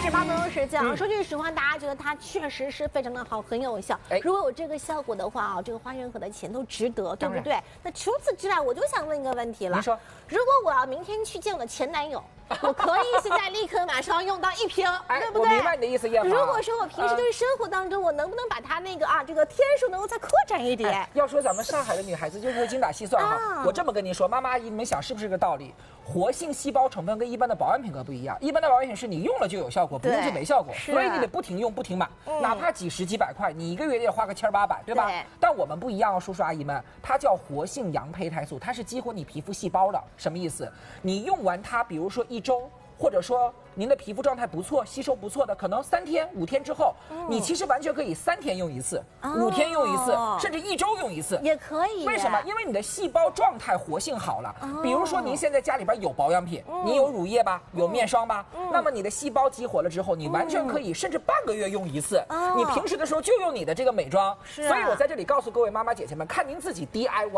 8分钟时间啊，说句实话，大家觉得它确实是非常的好，很有效。如果有这个效果的话啊，这个花任何的钱都值得，对不对？那除此之外，我就想问一个问题了。 您说， 如果我要明天去见我的前男友，我可以现在立刻马上用到1瓶，对不对？ 我明白你的意思，叶芳。 如果说我平时就是生活当中，我能不能把它那个这个天数能够再扩展一点？ 要说咱们上海的女孩子就会精打细算哈。我这么跟您说，妈妈你们想是不是个道理？活性细胞成分跟一般的保养品可不一样，一般的保养品是你用了就有效果，不用就没效果，所以你得不停用不停买，哪怕几十几百块，你1个月也得花个1800，对吧？但我们不一样哦，叔叔阿姨们，它叫活性羊胚胎素，它是激活你皮肤细胞的，什么意思？你用完它，比如说1周。或者说您的皮肤状态不错，吸收不错的，可能3天、5天之后，你其实完全可以3天用1次，5天用1次，甚至1周用1次， 也可以。 为什么？因为你的细胞状态活性好了。比如说您现在家里边有保养品，你有乳液吧，有面霜吧，那么你的细胞激活了之后，你完全可以甚至半个月用1次。你平时的时候就用你的这个美妆。所以我在这里告诉各位妈妈姐姐们，看您自己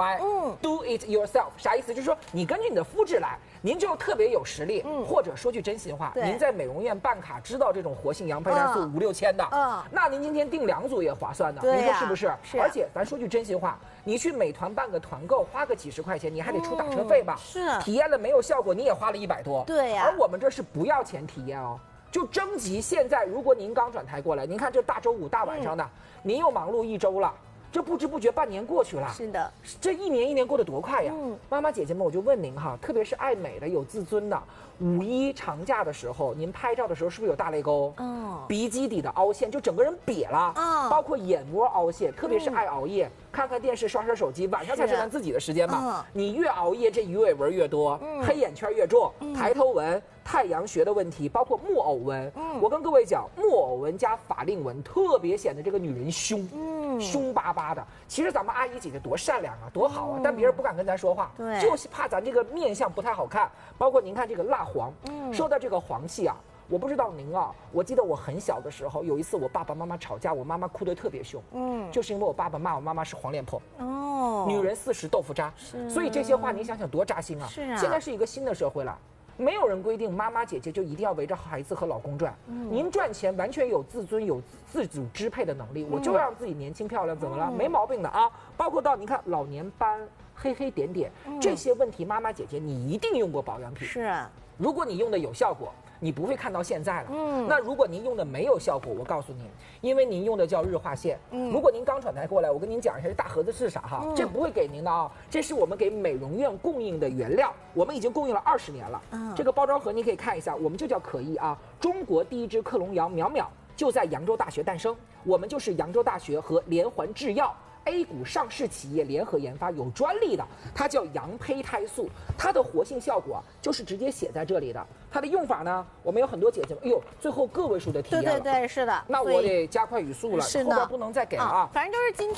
DIY，do it yourself， 啥意思？就是说你根据你的肤质来，您就特别有实力，或者说句真心话，您在美容院办卡知道这种活性羊胚胎素5、6千的，那您今天订2组也划算的，您说是不是？而且咱说句真心话，你去美团办个团购，花个几十块钱，你还得出打车费吧？ 是， 体验了没有效果，你也花了100多。 对呀。 而我们这是不要钱体验哦，就征集现在，如果您刚转台过来，您看这大周五大晚上的，您又忙碌1周了。这不知不觉半年过去了， 是的， 这一年过得多快呀！妈妈姐姐们，我就问您哈，特别是爱美的、有自尊的，5·1长假的时候，您拍照的时候是不是有大泪沟？鼻基底的凹陷，就整个人瘪了，包括眼窝凹陷，特别是爱熬夜，看看电视、刷手机，晚上才是咱自己的时间嘛。你越熬夜，这鱼尾纹越多，黑眼圈越重，抬头纹。太阳穴的问题，包括木偶纹。我跟各位讲，木偶纹加法令纹，特别显得这个女人凶，凶巴巴的。其实咱们阿姨姐姐多善良啊，多好啊，但别人不敢跟咱说话，就是怕咱这个面相不太好看。包括您看这个蜡黄，说到这个黄气啊，我不知道您啊，我记得我很小的时候，有一次我爸爸妈妈吵架，我妈妈哭得特别凶，就是因为我爸爸骂我妈妈是黄脸婆，女人40豆腐渣，所以这些话你想想多扎心啊！是啊，现在是一个新的社会了。没有人规定妈妈姐姐就一定要围着孩子和老公转，您赚钱完全有自尊、有自主支配的能力，我就让自己年轻漂亮，怎么了？没毛病的啊！包括到您看老年斑、黑黑点点这些问题，妈妈姐姐你一定用过保养品。 是啊， 如果你用的有效果，你不会看到现在了。那如果您用的没有效果，我告诉您，因为您用的叫日化线。如果您刚转台过来，我跟您讲一下这大盒子是啥哈，这不会给您的啊，这是我们给美容院供应的原料，我们已经供应了20年了。这个包装盒你可以看一下，我们就叫可意啊，中国第1支克隆羊淼淼就在扬州大学诞生，我们就是扬州大学和连环制药。A 股上市企业联合研发有专利的，它叫羊胚胎素，它的活性效果就是直接写在这里的。它的用法呢，我们有很多姐姐们，哎呦，最后个位数的体验了。 对，是的。 那我得加快语速了，后边不能再给了啊。 反正就是今天。